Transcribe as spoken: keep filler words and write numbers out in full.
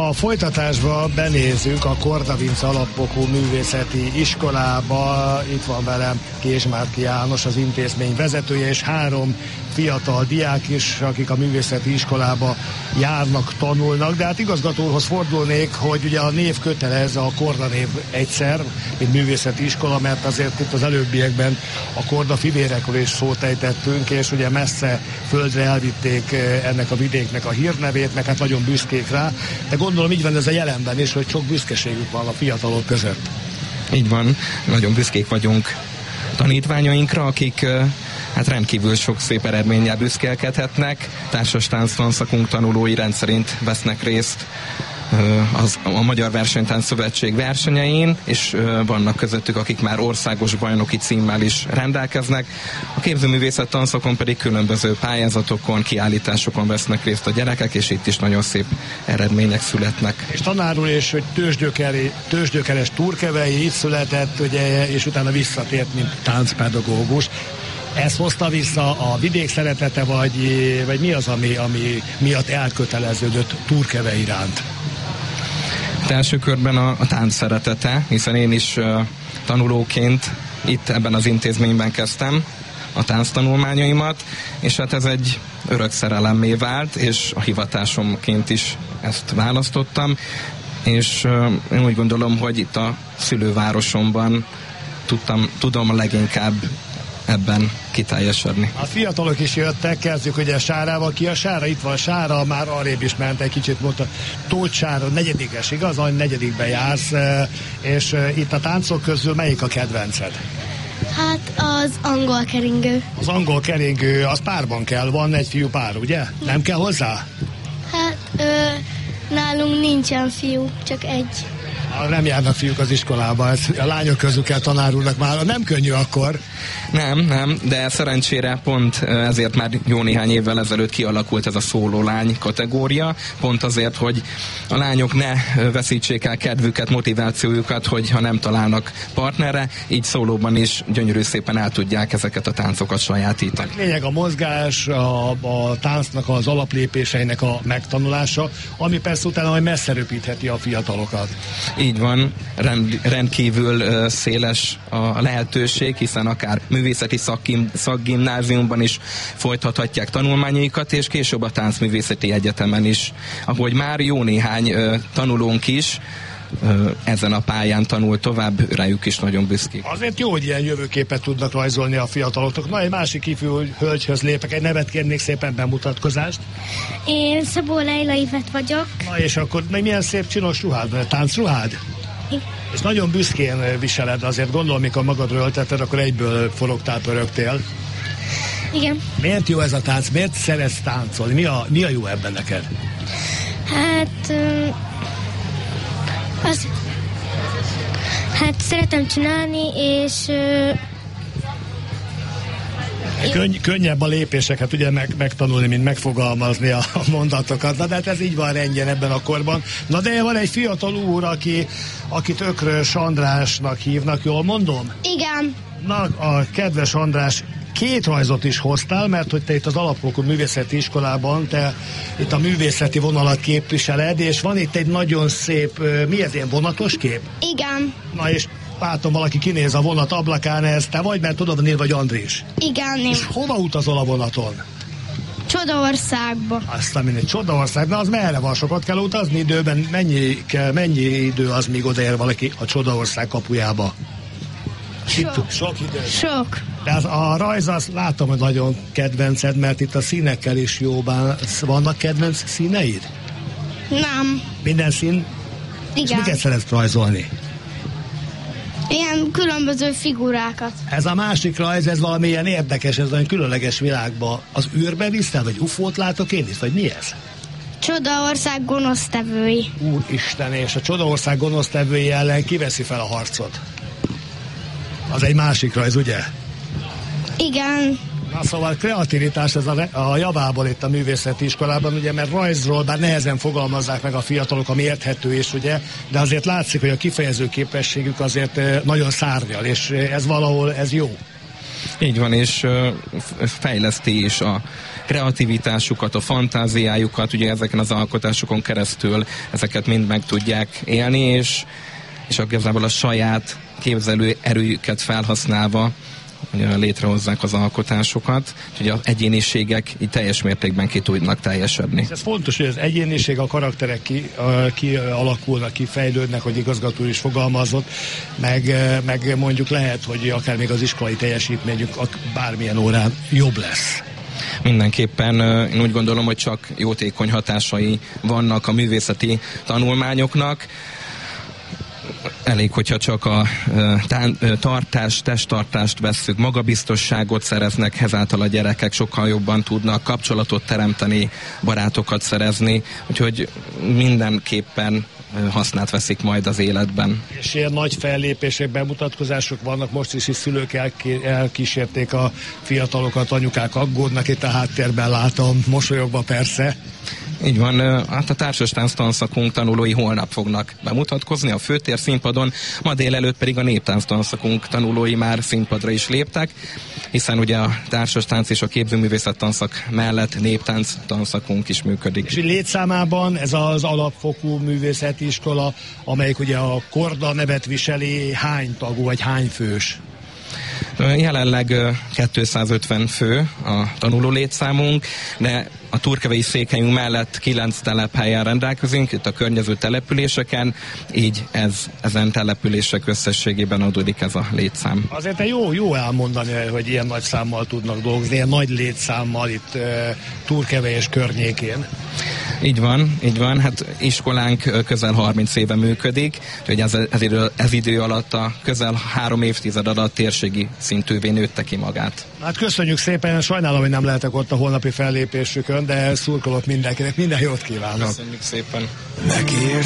A folytatásba benézünk a Korda Vince Alapfokú Művészeti Iskolába. Itt van velem Késmárki János, az intézmény vezetője, és három fiatal diák is, akik a művészeti iskolába járnak, tanulnak. De hát igazgatóhoz fordulnék, hogy ugye a név kötelező, a Korda név egyszer, mint művészeti iskola, mert azért itt az előbbiekben a Korda fivérekről is szót ejtettünk, és ugye messze földre elvitték ennek a vidéknek a hírnevét, meg hát nagyon büszkék rá. De gondolom így van ez a jelenben is, hogy sok büszkeségük van a fiatalok között. Így van, nagyon büszkék vagyunk tanítványainkra, akik hát rendkívül sok szép eredménnyel büszkélkedhetnek. Társas tánctanszakunk tanulói rendszerint vesznek részt az, a Magyar Versenytánc Szövetség versenyein, és vannak közöttük, akik már országos bajnoki címmel is rendelkeznek. A képzőművészet tanszakon pedig különböző pályázatokon, kiállításokon vesznek részt a gyerekek, és itt is nagyon szép eredmények születnek. És tanár úr, és hogy tőzsgyökeri, tőzsgyökeres Turkevei itt született, ugye, és utána visszatért, mint táncpedagógus. Ez hozta vissza a vidék szeretete, vagy, vagy mi az, ami, ami miatt elköteleződött Turkevei iránt? Hát első körben a, a tánc szeretete, hiszen én is uh, tanulóként itt ebben az intézményben kezdtem a tánctanulmányaimat, és hát ez egy örök szerelemmé vált, és a hivatásomként is ezt választottam, és uh, én úgy gondolom, hogy itt a szülővárosomban tudtam, tudom leginkább ebben kiteljesedni. A fiatalok is jöttek, kezdjük ugye Sárával. Ki a Sára? Itt van Sára, már arrébb is ment egy kicsit, mondta Tóth Sára, negyedikes, igaz? Annyi negyedikben jársz, és itt a táncok közül melyik a kedvenced? Hát az angol keringő. Az angol keringő, az párban kell, van egy fiú pár, ugye? Nem kell hozzá? Hát ö, nálunk nincsen fiú, csak egy. Nem járnak fiúk az iskolába, ez a lányok közül kell tanár úrnak már, nem könnyű akkor. Nem, nem, de szerencsére pont ezért már jó néhány évvel ezelőtt kialakult ez a szóló lány kategória, pont azért, hogy a lányok ne veszítsék el kedvüket, motivációjukat, hogy ha nem találnak partnerre, így szólóban is gyönyörű szépen el tudják ezeket a táncokat sajátítani. Lényeg a mozgás, a, a táncnak az alaplépéseinek a megtanulása, ami persze utána majd messze röpítheti a fiatalokat. Így van, rend, rendkívül uh, széles a lehetőség, hiszen akár művészeti szakgim, szakgimnáziumban is folytathatják tanulmányaikat, és később a Táncművészeti Egyetemen is, ahogy már jó néhány uh, tanulónk is uh, ezen a pályán tanul tovább, rájuk is nagyon büszkék. Azért jó, hogy ilyen jövőképet tudnak rajzolni a fiatalok. Na, egy másik ifjú hölgyhöz lépek, egy nevet kérnék, szépen bemutatkozást. Én Szabó Leila Ivet vagyok. Na, és akkor még milyen szép csinos ruhád, táncruhád? És nagyon büszkén viseled, azért gondolom, mikor magadról öltetted, akkor egyből forogtál, pörögtél. Igen. Miért jó ez a tánc? Miért szeretsz táncolni? Mi a, mi a jó ebben neked? Hát... Az, hát szeretem csinálni, és... Könny, könnyebb a lépéseket ugye meg, megtanulni, mint megfogalmazni a, a mondatokat. Na, de hát ez így van rendjén ebben a korban. Na, de van egy fiatal úr, aki, akit Ökrös Andrásnak hívnak, jól mondom? Igen. Na, a kedves András, két rajzot is hoztál, mert hogy te itt az Alapfokú Művészeti Iskolában, te itt a művészeti vonalat képviseled, és van itt egy nagyon szép, mi ez, ilyen vonatos kép? Igen. Na, és látom, valaki kinéz a vonat ablakán, ez te vagy, mert tudod, nél vagy Andris. Igen, én. És hova utazol a vonaton? Csodaországba. Aztán mindegy, Csodaország, de az merre van, sokat kell utazni időben, mennyi, kell, mennyi idő az, míg odaér valaki a Csodaország kapujába? Sok. Itt, sok idő. Sok. De az, a rajz, azt látom, hogy nagyon kedvenced, mert itt a színekkel is jóban. Vannak kedvenc színeid? Nem. Minden szín? Igen. És miket szeretsz rajzolni? Ilyen különböző figurákat. Ez a másik rajz, ez valami ilyen érdekes, ez olyan különleges világban. Az űrbe visztel, vagy ufót látok én is, vagy mi ez? Csodaország gonosztevői. Úristen, és a Csodaország gonosztevői ellen kiveszi fel a harcot? Az egy másik rajz, ugye? Igen. Na szóval kreativitás, ez a, a javából itt a művészeti iskolában, ugye, mert rajzról bár nehezen fogalmazzák meg a fiatalok, ami érthető is, ugye, de azért látszik, hogy a kifejező képességük azért nagyon szárnyal, és ez valahol, ez jó. Így van, és fejleszti is a kreativitásukat, a fantáziájukat, ugye ezeken az alkotásokon keresztül ezeket mind meg tudják élni, és, és igazából a saját képzelő erőjüket felhasználva létrehozzák az alkotásokat, úgyhogy az egyéniségek így teljes mértékben ki tudnak teljesedni. Ez fontos, hogy az egyéniség, a karakterek ki, a, ki alakulnak, kifejlődnek, hogy igazgató is fogalmazott, meg, meg mondjuk lehet, hogy akár még az iskolai teljesítményük bármilyen órán jobb lesz. Mindenképpen én úgy gondolom, hogy csak jótékony hatásai vannak a művészeti tanulmányoknak. Elég, hogyha csak a tán, tartást, testtartást vesszük, magabiztosságot szereznek, ezáltal a gyerekek sokkal jobban tudnak kapcsolatot teremteni, barátokat szerezni, úgyhogy mindenképpen hasznát veszik majd az életben. És ilyen nagy fellépések, bemutatkozások vannak, most is, is szülők elki, elkísérték a fiatalokat, anyukák aggódnak, itt a háttérben látom, mosolyogva persze. Így van, hát a társas tánc tanszakunk tanulói holnap fognak bemutatkozni a főtér színpadon, ma délelőtt pedig a néptánc tanszakunk tanulói már színpadra is léptek, hiszen ugye a társas tánc és a képzőművészet tanszak mellett néptánc tanszakunk is működik. És létszámában ez az alapfokú művészeti iskola, amelyik ugye a Korda nevet viseli, hány tagú vagy hány fős? Jelenleg kétszázötven fő a tanuló létszámunk, de a turkevei székhelyünk mellett kilenc telephelyen rendelkezünk, itt a környező településeken, így ez, ezen települések összességében adódik ez a létszám. Azért jó, jó elmondani, hogy ilyen nagy számmal tudnak dolgozni, ilyen nagy létszámmal itt uh, Turkevei és környékén. Így van, így van, hát iskolánk közel harminc éve működik, hogy ez, ez, idő, ez idő alatt a közel három évtized alatt térségi szintűvé nőtte ki magát. Hát köszönjük szépen, sajnálom, hogy nem lehetek ott a holnapi fellépésükön, de szurkolok mindenkinek, minden jót kívánok. Köszönjük szépen. Megér